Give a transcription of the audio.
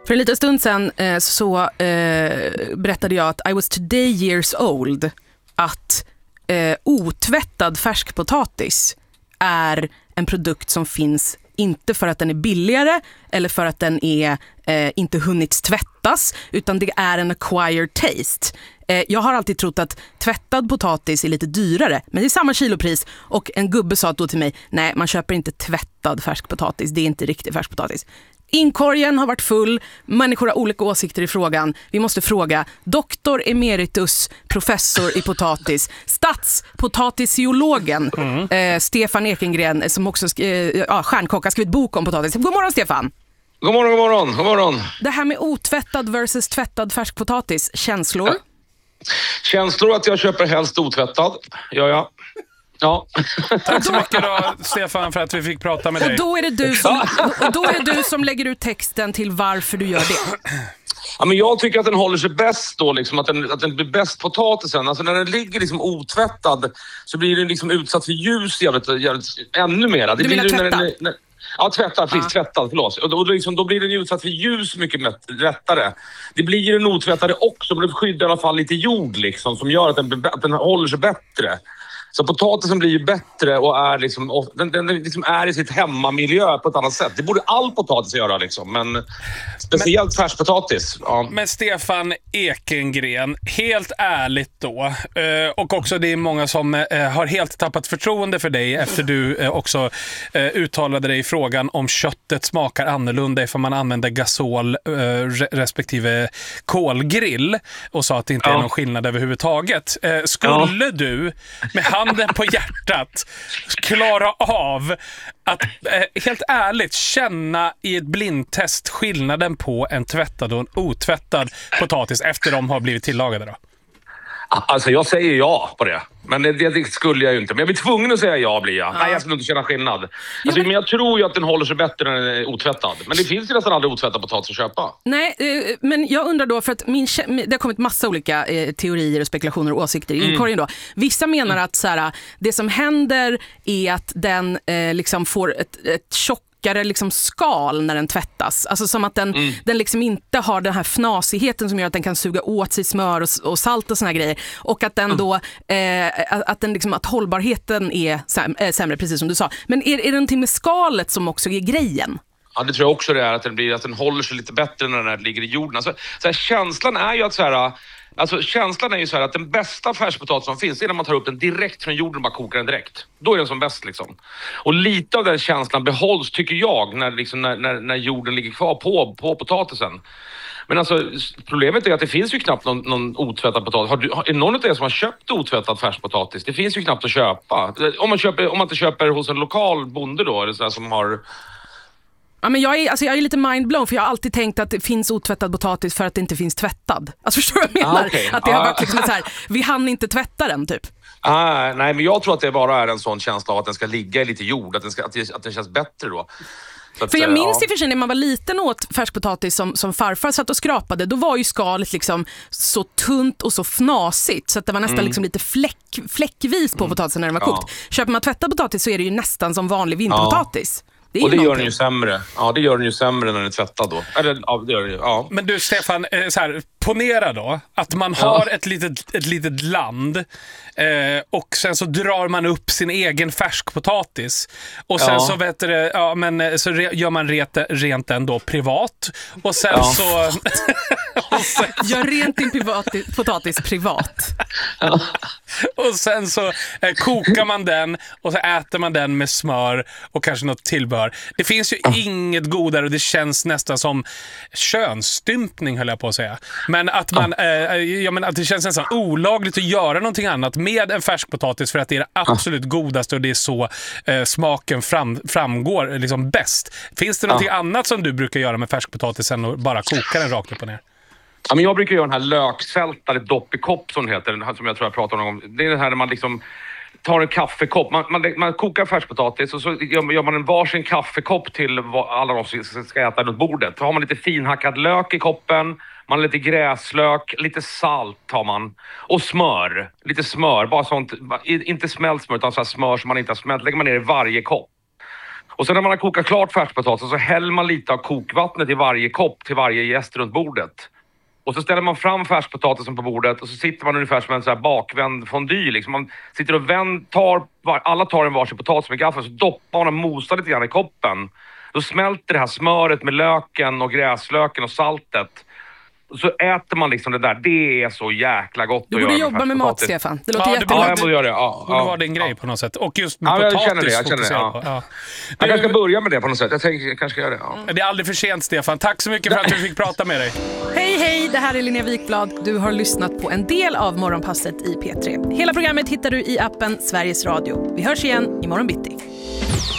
För en liten stund sedan berättade jag att I was today years old att otvättad färskpotatis är en produkt som finns inte för att den är billigare eller för att den är inte hunnit tvättas, utan det är en acquired taste. Jag har alltid trott att tvättad potatis är lite dyrare, men det är samma kilopris, och en gubbe sa då till mig, nej, man köper inte tvättad färskpotatis, det är inte riktig färskpotatis. Inkorgen har varit full, människor har olika åsikter i frågan. Vi måste fråga doktor emeritus, professor i potatis, statspotatisiologen Stefan Ekengren, som också stjärnkock, har skrivit bok om potatis. God morgon, Stefan. God morgon. Det här med otvättad versus tvättad färskpotatis, känslor? Känslor att jag köper helst otvättad, gör jag. Ja. Tack så mycket då, Stefan, för att vi fick prata med dig. Och då är det du som lägger ut texten till varför du gör det. Ja, men jag tycker att den håller sig bäst då, liksom, att den blir bäst potatisen. Alltså när den ligger liksom otvättad så blir den liksom utsatt för ljus jävligt ännu mera. Du menar tvättad? Ja, tvättad, förlåt. Och då blir den utsatt för ljus mycket lättare. Det blir ju den otvättade också, men det skyddar i alla fall lite jord liksom, som gör att den håller sig bättre. Så potatisen blir ju bättre och är liksom, den liksom är i sitt hemmamiljö på ett annat sätt. Det borde all potatis göra liksom, men speciellt färskpotatis. Ja. Men Stefan Ekengren, helt ärligt då, och också det är många som har helt tappat förtroende för dig efter du också uttalade dig i frågan om köttet smakar annorlunda ifall man använder gasol respektive kolgrill och sa att det inte är någon skillnad överhuvudtaget. Skulle du med handen på hjärtat klara av att helt ärligt känna i ett blindtest skillnaden på en tvättad och en otvättad potatis efter de har blivit tillagade då? Alltså jag säger ja på det. Men det skulle jag ju inte. Men jag blir tvungen att säga ja, blir jag. Nej, jag skulle inte känna skillnad. Alltså, men jag tror ju att den håller sig bättre när den är otvättad. Men det finns ju nästan aldrig otvättad potatis att köpa. Nej, men jag undrar då, för att det har kommit massa olika teorier och spekulationer och åsikter i inkorgen då. Vissa menar att så här, det som händer är att den liksom får ett tjockare liksom skal när den tvättas. Alltså som att den liksom inte har den här fnasigheten som gör att den kan suga åt sig smör och salt och såna här grejer. Och att den då att hållbarheten är sämre, precis som du sa. Men är det någonting med skalet som också är grejen? Ja, det tror jag också det är, att den håller sig lite bättre när den ligger i jorden. Alltså, så här, känslan är ju att den bästa färskpotatis som finns är när man tar upp den direkt från jorden och bara kokar den direkt. Då är den som bäst liksom. Och lite av den känslan behålls, tycker jag, när jorden ligger kvar på potatisen. Men alltså, problemet är att det finns ju knappt någon otvättad potatis. Är någon av er som har köpt otvättad färskpotatis? Det finns ju knappt att köpa. Om man inte köper hos en lokal bonde då, eller så här, som har... Ja, men jag är lite mindblown, för jag har alltid tänkt att det finns otvättad potatis för att det inte finns tvättad. Alltså förstår du vad jag menar? Okay. Att det har varit liksom så här, vi hann inte tvätta den typ. Nej, men jag tror att det bara är en sån känsla av att den ska ligga i lite jord, att den känns bättre då. För jag minns i och för sig när man var liten åt färskpotatis som farfar satt och skrapade, då var ju skalet liksom så tunt och så fnasigt så att det var nästan liksom lite fläckvis på potatisen när den var kokt. Köper man tvättad potatis så är det ju nästan som vanlig vinterpotatis. Och det gör den ju sämre. Ja, det gör den ju sämre när den är tvättad då. Eller, ja, det gör den ju. Ja. Men du Stefan, så här, ponera då att man har ett litet land och sen så drar man upp sin egen färskpotatis och sen så så gör man rent den då privat och sen så gör rent din potatis privat. Och sen så kokar man den och så äter man den med smör och kanske något tillbehör. Det finns ju inget godare och det känns nästan som könsstympning, höll jag på att säga. Men att att det känns nästan olagligt att göra någonting annat med en färskpotatis för att det är det absolut godaste och det är så smaken framgår liksom bäst. Finns det någonting annat som du brukar göra med färskpotatisen och bara koka den rakt upp och ner? Ja, men jag brukar göra den här löksältade dopp i kopp som heter, som jag tror jag pratade om. Det är det här när man liksom tar en kaffekopp. Man kokar färskpotatis och så gör man en varsin kaffekopp till alla de som ska äta runt bordet. Så har man lite finhackad lök i koppen, man har lite gräslök, lite salt har man och smör. Lite smör, bara sånt, inte smält smör utan så här smör som man inte har smält. Lägger man ner i varje kopp. Och sen när man har kokat klart färskpotatisen så häller man lite av kokvattnet i varje kopp till varje gäst runt bordet. Och så ställer man fram färskpotatisen på bordet och så sitter man ungefär som en så här bakvänd fondue. Liksom. Man sitter och alla tar en varsin potatis med gaffel, så doppar man och mosar lite grann i koppen. Då smälter det här smöret med löken och gräslöken och saltet. Så äter man liksom det där. Det är så jäkla gott. Du borde jobba med mat, Stefan. Det låter jättegott. Ja, jag borde göra det. Det borde vara din grej på något sätt. Och just med potatis. Jag känner det. Jag kanske ska börja med det på något sätt. Jag kanske ska göra det. Ja. Det är aldrig för sent, Stefan. Tack så mycket för att du fick prata med dig. Hej, det här är Linnea Wikblad. Du har lyssnat på en del av Morgonpasset i P3. Hela programmet hittar du i appen Sveriges Radio. Vi hörs igen imorgon bitti.